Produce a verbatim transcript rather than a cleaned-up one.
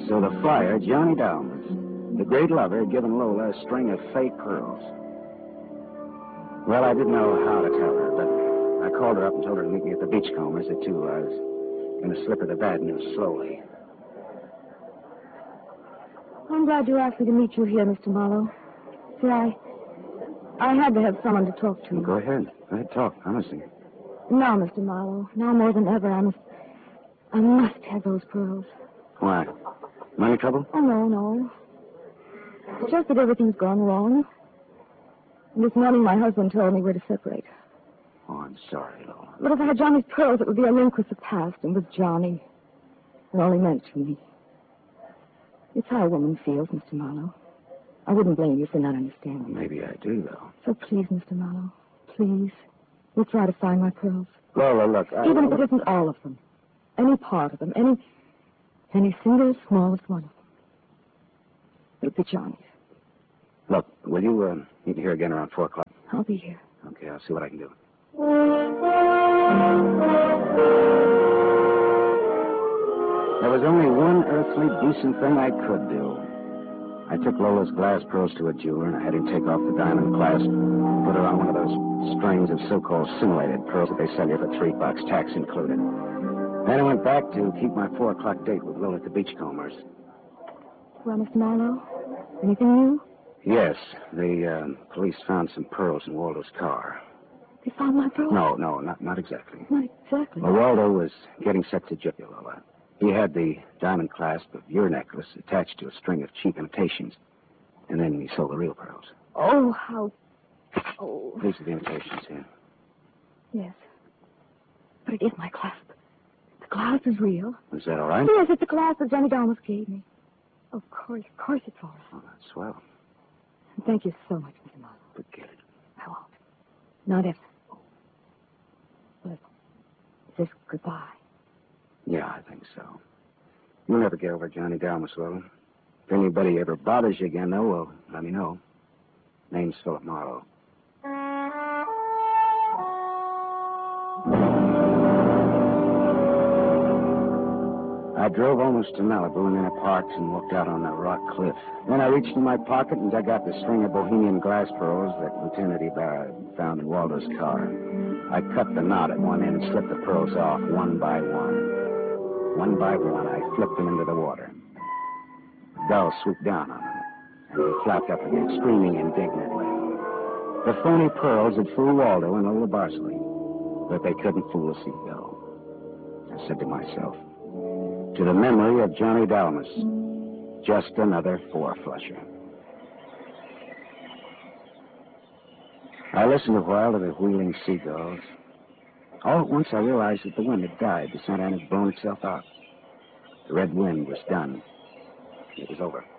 So the flyer, Johnny Dalmas, the great lover, had given Lola a string of fake pearls. Well, I didn't know how to tell her, but I called her up and told her to meet me at the Beachcombers at two. I was going to slip her the bad news slowly. I'm glad you asked me to meet you here, Mister Marlowe. See, I... I had to have someone to talk to. Go ahead. Go ahead, talk, honestly. Now, Mister Marlowe, now more than ever, I must... I must have those pearls. Why? Money trouble? Oh, no, no. It's just that everything's gone wrong. And this morning my husband told me we're to separate. Oh, I'm sorry, Lola. But if I had Johnny's pearls, it would be a link with the past and with Johnny. And all he meant to me. It's how a woman feels, Mister Marlowe. I wouldn't blame you for not understanding. Maybe I do, though. So please, Mister Marlowe, please, we'll try to find my pearls. Lola, look, I... Even if it isn't all of them. Any part of them. Any... Any single smallest one of them. It'll be Johnny's. Look, will you uh, meet me here again around four o'clock? I'll be here. Okay, I'll see what I can do. There was only one earthly decent thing I could do. I took Lola's glass pearls to a jeweler, and I had him take off the diamond clasp, put her on one of those strings of so-called simulated pearls that they sell you for three bucks, tax included. Then I went back to keep my four o'clock date with Lola at the Beachcombers. Well, Mister Marlowe, anything new? Yes, the uh, police found some pearls in Waldo's car. They found my pearls? No, no, not not exactly. Not exactly. Well, Waldo was getting set to jail, Lola. He had the diamond clasp of your necklace attached to a string of cheap imitations, and then he sold the real pearls. Oh, how... Oh. These are the imitations here. Yes. But it is my clasp. The clasp is real. Is that all right? Yes, it's the clasp that Johnny Dalmas gave me. Of course, of course it's all right. Oh, that's swell. Thank you so much, Mister Marlowe. Forget it. I won't. Not ever. But is this goodbye? Yeah, I think so. You'll never get over Johnny Dalmas, will? If anybody ever bothers you again, though, well, let me know. Name's Philip Marlowe. I drove almost to Malibu and then I parked and looked out on the rock cliff. Then I reached in my pocket and dug out the string of bohemian glass pearls that Lieutenant Ibarra found in Waldo's car. I cut the knot at one end and slipped the pearls off one by one. One by one, I flipped them into the water. The gull swooped down on them, and they flapped up again, screaming indignantly. The phony pearls had fooled Waldo and Lola Barsley, but they couldn't fool a seagull. I said to myself, to the memory of Johnny Dalmas, just another four-flusher. I listened a while to the wheeling seagulls. All at once I realized that the wind had died. The Santa Ana had blown itself out. The red wind was done. It was over.